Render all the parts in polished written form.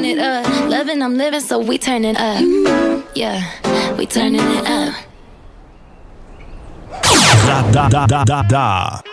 it up. Loving, I'm living, so we turning up. Yeah, we turning it up. Da.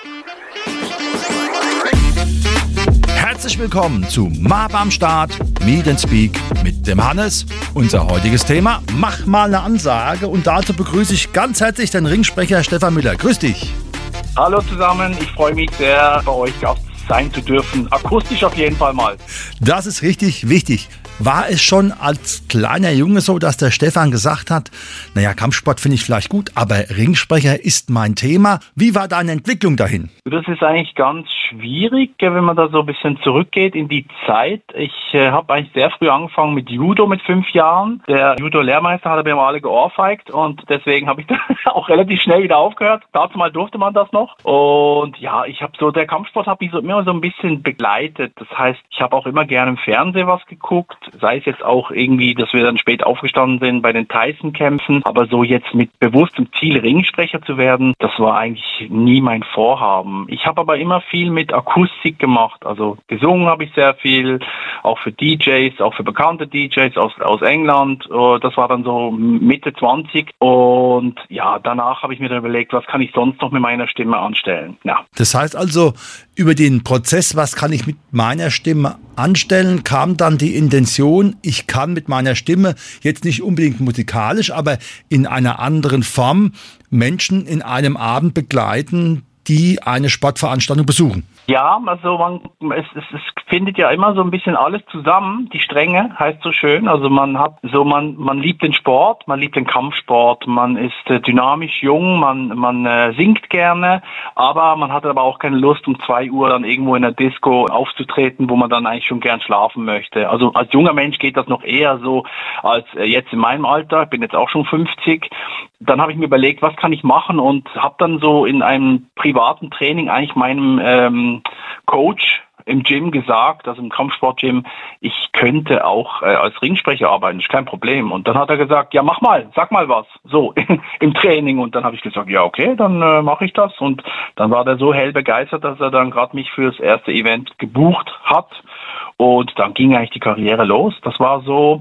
Herzlich willkommen zu MAP am Start, Meet and Speak mit dem Hannes. Unser heutiges Thema, mach mal eine Ansage. Und dazu begrüße ich ganz herzlich den Ringsprecher Stefan Müller. Grüß dich. Hallo zusammen, ich freue mich sehr, bei euch Gast sein zu dürfen. Akustisch auf jeden Fall mal. Das ist richtig wichtig. War es schon als kleiner Junge so, dass der Stefan gesagt hat, naja, Kampfsport finde ich vielleicht gut, aber Ringsprecher ist mein Thema. Wie war deine Entwicklung dahin? Das ist eigentlich ganz schwierig, wenn man da so ein bisschen zurückgeht in die Zeit. Ich habe eigentlich sehr früh angefangen mit Judo mit 5 Jahren. Der Judo-Lehrmeister hat mir mal alle geohrfeigt und deswegen habe ich da auch relativ schnell wieder aufgehört. Dazu mal durfte man das noch. Und ja, der Kampfsport hat mich so immer so ein bisschen begleitet. Das heißt, ich habe auch immer gerne im Fernsehen was geguckt. Sei es jetzt auch irgendwie, dass wir dann spät aufgestanden sind bei den Tyson-Kämpfen. Aber so jetzt mit bewusstem Ziel, Ringsprecher zu werden, das war eigentlich nie mein Vorhaben. Ich habe aber immer viel mit Akustik gemacht. Also gesungen habe ich sehr viel, auch für DJs, auch für bekannte DJs aus England. Das war dann so Mitte 20. Und ja, danach habe ich mir dann überlegt, was kann ich sonst noch mit meiner Stimme anstellen. Ja. Das heißt also, über den Prozess, was kann ich mit meiner Stimme anstellen, kam dann die Intention, ich kann mit meiner Stimme jetzt nicht unbedingt musikalisch, aber in einer anderen Form Menschen in einem Abend begleiten, die eine Sportveranstaltung besuchen. Ja, also es findet ja immer so ein bisschen alles zusammen. Die Stränge heißt so schön. Also man liebt den Sport, man liebt den Kampfsport, man ist dynamisch jung, man singt gerne, aber man hat aber auch keine Lust, um 2 Uhr dann irgendwo in der Disco aufzutreten, wo man dann eigentlich schon gern schlafen möchte. Also als junger Mensch geht das noch eher so als jetzt in meinem Alter. Ich bin jetzt auch schon 50. Dann habe ich mir überlegt, was kann ich machen und habe dann so in einem privaten Training eigentlich meinem Coach im Gym gesagt, also im Kampfsport-Gym, ich könnte auch als Ringsprecher arbeiten, ist kein Problem. Und dann hat er gesagt, ja mach mal, sag mal was, so im Training. Und dann habe ich gesagt, ja okay, dann mache ich das. Und dann war der so hell begeistert, dass er dann gerade mich fürs erste Event gebucht hat. Und dann ging eigentlich die Karriere los. Das war so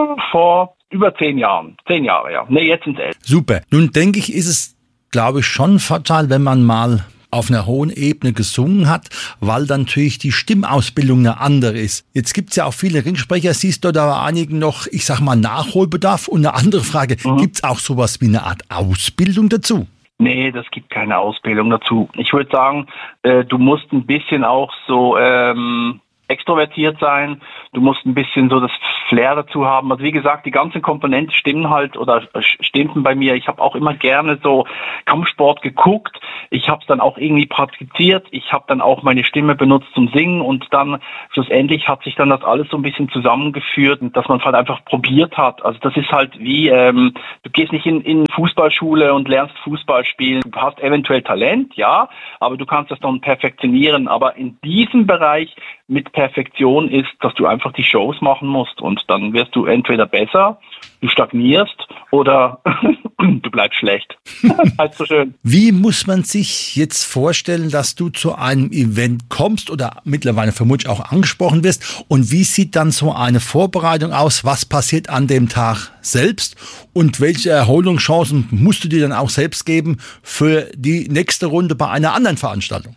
vor über 10 Jahren. 10 Jahre, ja. Nee, jetzt sind es 11. Super. Nun denke ich, ist es, glaube ich, schon fatal, wenn man mal auf einer hohen Ebene gesungen hat, weil dann natürlich die Stimmausbildung eine andere ist. Jetzt gibt es ja auch viele Ringsprecher, siehst du da bei einigen noch, ich sag mal, Nachholbedarf? Und eine andere Frage, gibt es auch sowas wie eine Art Ausbildung dazu? Nee, das gibt keine Ausbildung dazu. Ich würde sagen, du musst ein bisschen auch so extrovertiert sein, du musst ein bisschen so das Flair dazu haben. Also wie gesagt, die ganzen Komponenten stimmen halt oder stimmten bei mir. Ich habe auch immer gerne so Kampfsport geguckt. Ich habe es dann auch irgendwie praktiziert. Ich habe dann auch meine Stimme benutzt zum Singen und dann schlussendlich hat sich dann das alles so ein bisschen zusammengeführt, dass man es halt einfach probiert hat. Also das ist halt wie, du gehst nicht in Fußballschule und lernst Fußball spielen. Du hast eventuell Talent, ja, aber du kannst das dann perfektionieren. Aber in diesem Bereich mit Perfektion ist, dass du einfach die Shows machen musst und dann wirst du entweder besser, du stagnierst oder du bleibst schlecht. Halt so schön. Wie muss man sich jetzt vorstellen, dass du zu einem Event kommst oder mittlerweile vermutlich auch angesprochen wirst und wie sieht dann so eine Vorbereitung aus? Was passiert an dem Tag selbst und welche Erholungschancen musst du dir dann auch selbst geben für die nächste Runde bei einer anderen Veranstaltung?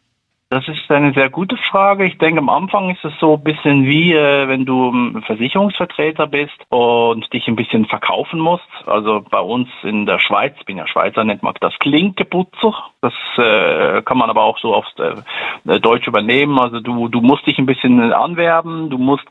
Das ist eine sehr gute Frage. Ich denke, am Anfang ist es so ein bisschen wie, wenn du ein Versicherungsvertreter bist und dich ein bisschen verkaufen musst. Also bei uns in der Schweiz, ich bin ja Schweizer, nennt man das Klinkeputzer. Das kann man aber auch so aufs Deutsch übernehmen. Also du musst dich ein bisschen anwerben,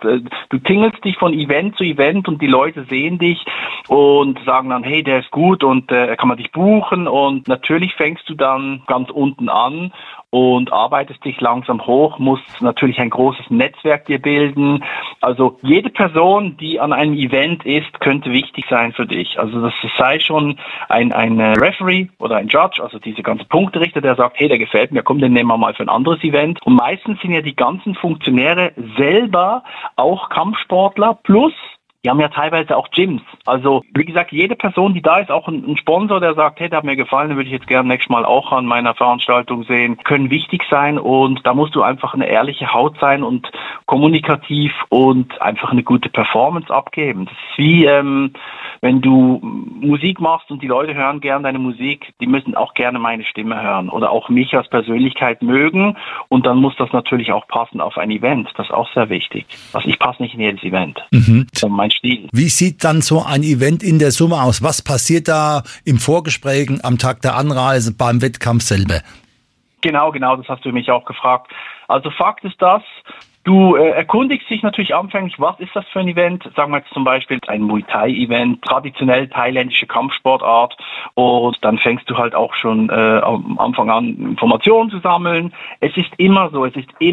du tingelst dich von Event zu Event und die Leute sehen dich und sagen dann, hey, der ist gut und kann man dich buchen. Und natürlich fängst du dann ganz unten an und arbeitest dich langsam hoch, musst natürlich ein großes Netzwerk dir bilden. Also jede Person, die an einem Event ist, könnte wichtig sein für dich. Also das sei schon ein Referee oder ein Judge, also diese ganze Punkterichter, der sagt, hey, der gefällt mir, komm, den nehmen wir mal für ein anderes Event. Und meistens sind ja die ganzen Funktionäre selber auch Kampfsportler plus Die haben ja teilweise auch Gyms. Also wie gesagt, jede Person, die da ist, auch ein Sponsor, der sagt, hey, der hat mir gefallen, den würde ich jetzt gerne nächstes Mal auch an meiner Veranstaltung sehen, können wichtig sein und da musst du einfach eine ehrliche Haut sein und kommunikativ und einfach eine gute Performance abgeben. Das ist wie, wenn du Musik machst und die Leute hören gern deine Musik, die müssen auch gerne meine Stimme hören oder auch mich als Persönlichkeit mögen und dann muss das natürlich auch passen auf ein Event. Das ist auch sehr wichtig. Also ich passe nicht in jedes Event. Das ist mein Stil. Wie sieht dann so ein Event in der Summe aus? Was passiert da im Vorgespräch, am Tag der Anreise, beim Wettkampf selber? Genau, das hast du mich auch gefragt. Also Fakt ist das, du erkundigst dich natürlich anfänglich, was ist das für ein Event? Sagen wir jetzt zum Beispiel ein Muay Thai-Event, traditionell thailändische Kampfsportart und dann fängst du halt auch schon am Anfang an Informationen zu sammeln. Es ist immer so,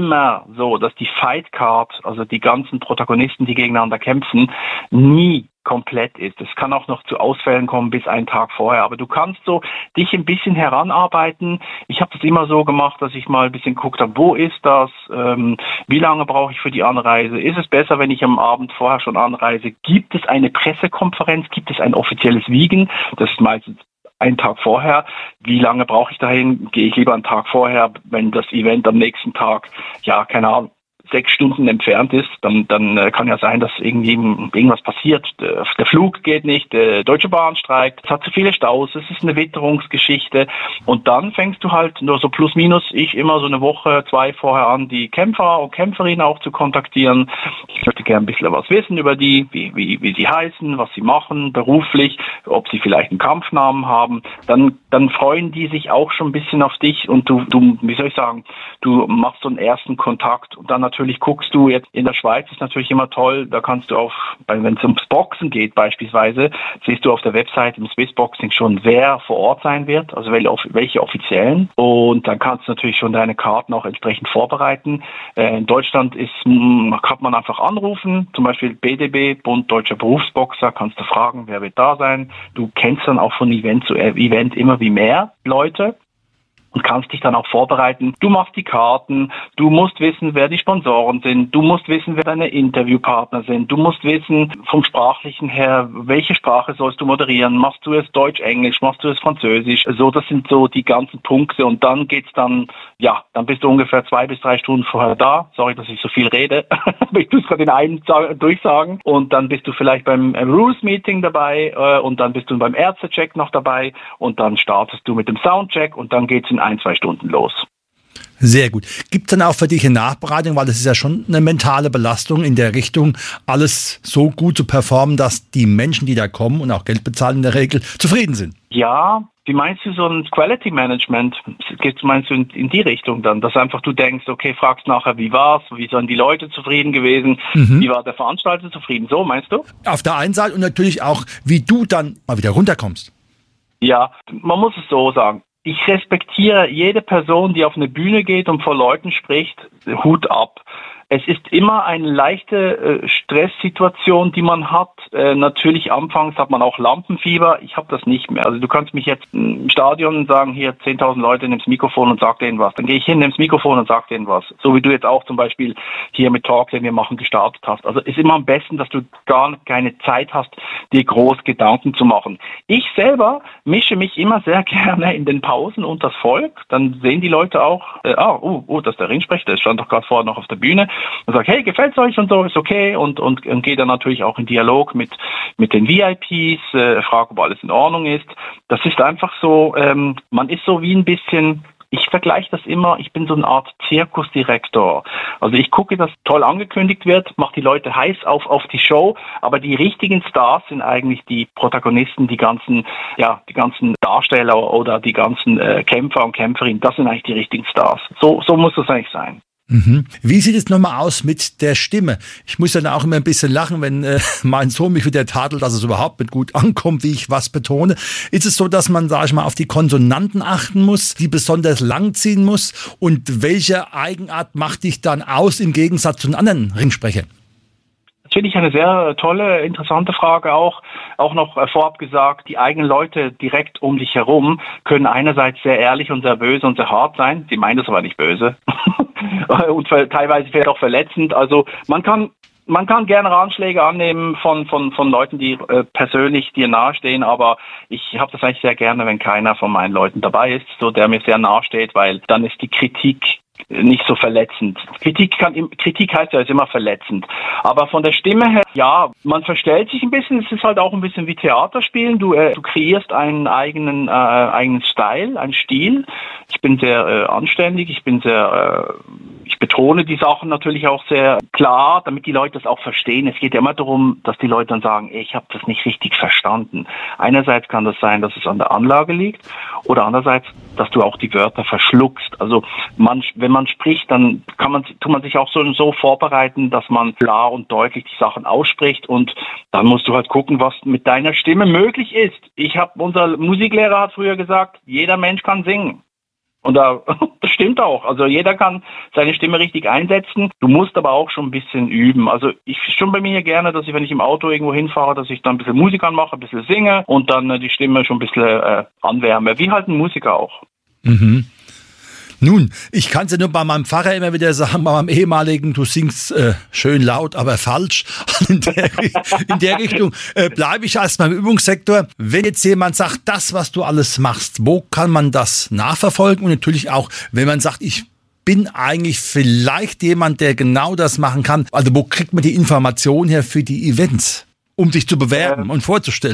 dass die Fight Card, also die ganzen Protagonisten, die gegeneinander kämpfen, nie komplett ist. Es kann auch noch zu Ausfällen kommen bis einen Tag vorher, aber du kannst so dich ein bisschen heranarbeiten. Ich habe das immer so gemacht, dass ich mal ein bisschen geguckt habe, wo ist das, wie lange brauche ich für die Anreise, ist es besser, wenn ich am Abend vorher schon anreise, gibt es eine Pressekonferenz, gibt es ein offizielles Wiegen, das ist meistens einen Tag vorher, wie lange brauche ich dahin, gehe ich lieber einen Tag vorher, wenn das Event am nächsten Tag, ja, keine Ahnung, 6 Stunden entfernt ist, dann kann ja sein, dass irgendwas passiert. Der Flug geht nicht, die Deutsche Bahn streikt, es hat zu viele Staus, es ist eine Witterungsgeschichte und dann fängst du halt nur so plus minus, ich immer so eine Woche, 2 vorher an, die Kämpfer und Kämpferinnen auch zu kontaktieren. Ich möchte gerne ein bisschen was wissen über die, wie sie heißen, was sie machen, beruflich, ob sie vielleicht einen Kampfnamen haben. Dann freuen die sich auch schon ein bisschen auf dich und du, wie soll ich sagen, du machst so einen ersten Kontakt und dann natürlich guckst du jetzt in der Schweiz, ist natürlich immer toll, da kannst du wenn es ums Boxen geht beispielsweise, siehst du auf der Website im Swissboxing schon, wer vor Ort sein wird, also welche Offiziellen und dann kannst du natürlich schon deine Karten auch entsprechend vorbereiten. In Deutschland kann man einfach anrufen, zum Beispiel BDB, Bund Deutscher Berufsboxer, kannst du fragen, wer wird da sein. Du kennst dann auch von Event zu Event immer wie mehr Leute. Und kannst dich dann auch vorbereiten. Du machst die Karten, du musst wissen, wer die Sponsoren sind, du musst wissen, wer deine Interviewpartner sind, du musst wissen, vom Sprachlichen her, welche Sprache sollst du moderieren, machst du es Deutsch, Englisch, machst du es Französisch, so, das sind so die ganzen Punkte und dann dann bist du ungefähr 2 bis 3 Stunden vorher da, sorry, dass ich so viel rede, aber ich tue es gerade in einem durchsagen und dann bist du vielleicht beim Rules-Meeting dabei und dann bist du beim Ärztecheck noch dabei und dann startest du mit dem Soundcheck und dann geht's in 1-2 Stunden los. Sehr gut. Gibt es dann auch für dich eine Nachbereitung, weil das ist ja schon eine mentale Belastung in der Richtung, alles so gut zu performen, dass die Menschen, die da kommen und auch Geld bezahlen in der Regel, zufrieden sind? Ja, wie meinst du so ein Quality Management? Meinst du in die Richtung dann, dass einfach du denkst, okay, fragst nachher, wie war's, wie sind die Leute zufrieden gewesen, wie war der Veranstalter zufrieden, so meinst du? Auf der einen Seite und natürlich auch, wie du dann mal wieder runterkommst. Ja, man muss es so sagen. Ich respektiere jede Person, die auf eine Bühne geht und vor Leuten spricht, Hut ab. Es ist immer eine leichte Stresssituation, die man hat. Natürlich anfangs hat man auch Lampenfieber. Ich habe das nicht mehr. Also du kannst mich jetzt im Stadion sagen, hier 10.000 Leute, nimm's Mikrofon und sag denen was. Dann gehe ich hin, nimm's Mikrofon und sag denen was. So wie du jetzt auch zum Beispiel hier mit Talk, den wir machen, gestartet hast. Also ist immer am besten, dass du gar keine Zeit hast, dir groß Gedanken zu machen. Ich selber mische mich immer sehr gerne in den Pausen und das Volk. Dann sehen die Leute auch, das ist der Ringsprecher, der stand doch gerade vorher noch auf der Bühne. Und sagt, hey, gefällt's euch und so, ist okay und geht dann natürlich auch in Dialog mit den VIPs, frage, ob alles in Ordnung ist. Das ist einfach so, man ist so wie ein bisschen, ich vergleiche das immer, ich bin so eine Art Zirkusdirektor. Also ich gucke, dass toll angekündigt wird, mache die Leute heiß auf die Show, aber die richtigen Stars sind eigentlich die Protagonisten, die ganzen Darsteller oder die ganzen Kämpfer und Kämpferinnen, das sind eigentlich die richtigen Stars. So muss das eigentlich sein. Wie sieht es nochmal aus mit der Stimme? Ich muss dann auch immer ein bisschen lachen, wenn mein Sohn mich wieder tadelt, dass es überhaupt nicht gut ankommt, wie ich was betone. Ist es so, dass man, sage ich mal, auf die Konsonanten achten muss, die besonders lang ziehen muss? Und welche Eigenart macht dich dann aus im Gegensatz zu den anderen Ringsprechern? Natürlich eine sehr tolle, interessante Frage auch noch vorab gesagt, die eigenen Leute direkt um dich herum können einerseits sehr ehrlich und sehr böse und sehr hart sein, sie meinen das aber nicht böse und teilweise vielleicht auch verletzend, also man kann Man kann gerne Ratschläge annehmen von Leuten, die persönlich dir nahestehen, aber ich habe das eigentlich sehr gerne, wenn keiner von meinen Leuten dabei ist, so der mir sehr nahesteht, weil dann ist die Kritik nicht so verletzend. Kritik heißt ja, ist immer verletzend. Aber von der Stimme her, ja, man verstellt sich ein bisschen. Es ist halt auch ein bisschen wie Theaterspielen. Du kreierst einen eigenen Style, einen Stil. Ich bin sehr anständig. Ich betone die Sachen natürlich auch sehr klar, damit die Leute das auch verstehen. Es geht ja immer darum, dass die Leute dann sagen, ich habe das nicht richtig verstanden. Einerseits kann das sein, dass es an der Anlage liegt, oder andererseits, dass du auch die Wörter verschluckst. Also wenn man spricht, dann tut man sich auch so vorbereiten, dass man klar und deutlich die Sachen ausspricht, und dann musst du halt gucken, was mit deiner Stimme möglich ist. Unser Musiklehrer hat früher gesagt, jeder Mensch kann singen. Und das stimmt auch. Also jeder kann seine Stimme richtig einsetzen. Du musst aber auch schon ein bisschen üben. Also ich schon bei mir gerne, dass wenn ich im Auto irgendwo hinfahre, dass ich dann ein bisschen Musik anmache, ein bisschen singe und dann die Stimme schon ein bisschen anwärme. Wie halt ein Musiker auch. Mhm. Nun, ich kann es ja nur bei meinem Pfarrer immer wieder sagen, bei meinem ehemaligen, du singst schön laut, aber falsch. In der Richtung bleibe ich als beim Übungssektor. Wenn jetzt jemand sagt, das, was du alles machst, wo kann man das nachverfolgen? Und natürlich auch, wenn man sagt, ich bin eigentlich vielleicht jemand, der genau das machen kann. Also wo kriegt man die Information her für die Events, um sich zu bewerben und vorzustellen?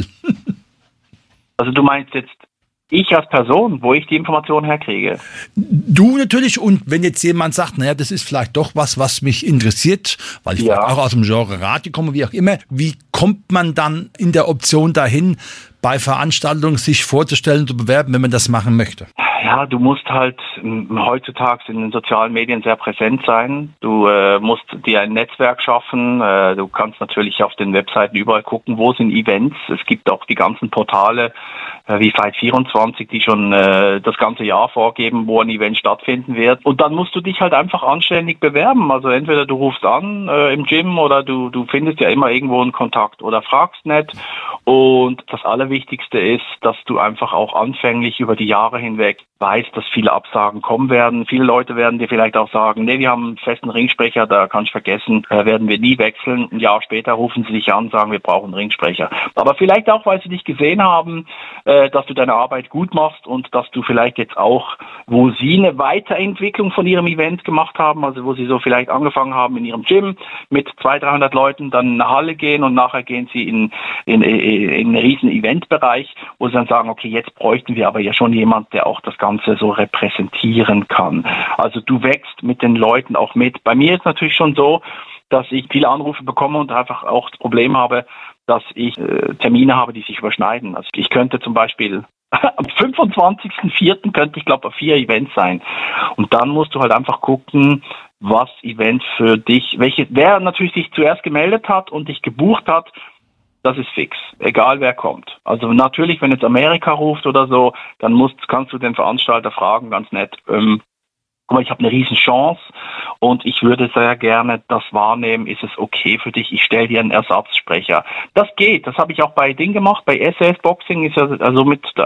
Also du meinst jetzt, ich als Person, wo ich die Informationen herkriege? Du natürlich, und wenn jetzt jemand sagt, naja, das ist vielleicht doch was mich interessiert, weil ich vielleicht auch aus dem Genre Radio komme, wie auch immer, wie kommt man dann in der Option dahin, bei Veranstaltungen sich vorzustellen und zu bewerben, wenn man das machen möchte? Ja, du musst halt heutzutage in den sozialen Medien sehr präsent sein. Du musst dir ein Netzwerk schaffen. Du kannst natürlich auf den Webseiten überall gucken, wo sind Events. Es gibt auch die ganzen Portale wie Fight24, die schon das ganze Jahr vorgeben, wo ein Event stattfinden wird. Und dann musst du dich halt einfach anständig bewerben. Also entweder du rufst an im Gym oder du findest ja immer irgendwo einen Kontakt oder fragst nicht. Und das Allerwichtigste ist, dass du einfach auch anfänglich über die Jahre hinweg weißt, dass viele Absagen kommen werden. Viele Leute werden dir vielleicht auch sagen, nee, wir haben einen festen Ringsprecher, da kannst du vergessen, werden wir nie wechseln. Ein Jahr später rufen sie dich an und sagen, wir brauchen einen Ringsprecher. Aber vielleicht auch, weil sie dich gesehen haben, dass du deine Arbeit gut machst und dass du vielleicht jetzt auch, wo sie eine Weiterentwicklung von ihrem Event gemacht haben, also wo sie so vielleicht angefangen haben in ihrem Gym mit 200-300 Leuten, dann in eine Halle gehen und nachher gehen sie in einen riesen Eventbereich, wo sie dann sagen, okay, jetzt bräuchten wir aber ja schon jemand, der auch das Ganze so repräsentieren kann. Also du wächst mit den Leuten auch mit. Bei mir ist natürlich schon so, dass ich viele Anrufe bekomme und einfach auch das Problem habe, dass ich Termine habe, die sich überschneiden. Also ich könnte zum Beispiel am 25.04. könnte ich, glaube ich, auf 4 Events sein. Und dann musst du halt einfach gucken, was Event für dich, wer natürlich sich zuerst gemeldet hat und dich gebucht hat, das ist fix, egal wer kommt. Also natürlich, wenn jetzt Amerika ruft oder so, dann kannst du den Veranstalter fragen, ganz nett, guck mal, ich habe eine riesen Chance und ich würde sehr gerne das wahrnehmen. Ist es okay für dich? Ich stelle dir einen Ersatzsprecher. Das geht. Das habe ich auch bei Ding gemacht. Bei SAS Boxing ist ja also mit